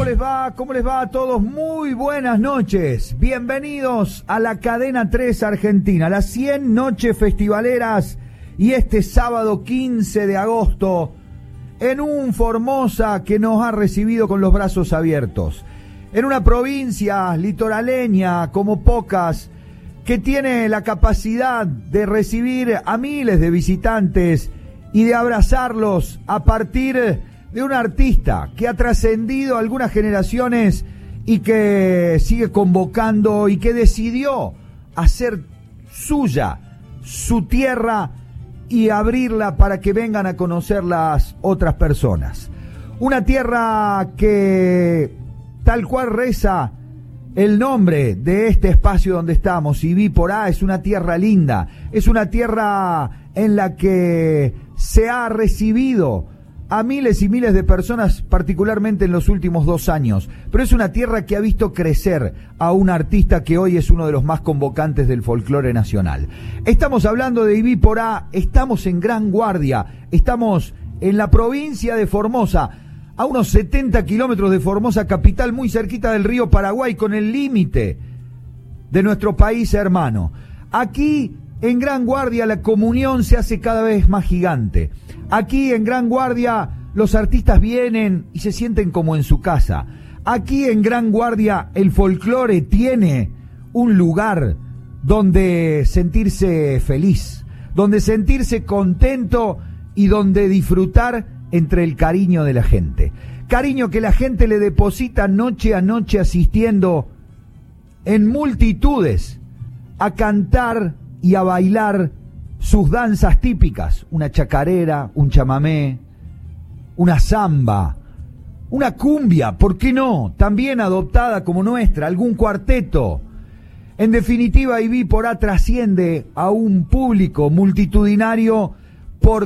les va? ¿Cómo les va a todos? Muy buenas noches. Bienvenidos a la Cadena 3 Argentina, las 100 noches festivaleras y este sábado 15 de agosto en un Formosa que nos ha recibido con los brazos abiertos. En una provincia litoraleña como pocas, que tiene la capacidad de recibir a miles de visitantes y de abrazarlos a partir de un artista que ha trascendido algunas generaciones y que sigue convocando y que decidió hacer suya su tierra y abrirla para que vengan a conocer las otras personas. Una tierra que, tal cual reza el nombre de este espacio donde estamos, Ibí Porá, es una tierra linda, es una tierra en la que se ha recibido a miles y miles de personas, particularmente en los últimos 2 años, pero es una tierra que ha visto crecer a un artista que hoy es uno de los más convocantes del folclore nacional. Estamos hablando de Ibí Porá, estamos en Gran Guardia, estamos en la provincia de Formosa, a unos 70 kilómetros de Formosa capital, muy cerquita del río Paraguay, con el límite de nuestro país hermano. Aquí en Gran Guardia la comunión se hace cada vez más gigante. Aquí en Gran Guardia los artistas vienen y se sienten como en su casa. Aquí en Gran Guardia el folclore tiene un lugar donde sentirse feliz, donde sentirse contento y donde disfrutar entre el cariño de la gente. Cariño que la gente le deposita noche a noche asistiendo en multitudes a cantar y a bailar sus danzas típicas, una chacarera, un chamamé, una samba, una cumbia, ¿por qué no? También adoptada como nuestra, algún cuarteto. En definitiva, Ibí Porá trasciende a un público multitudinario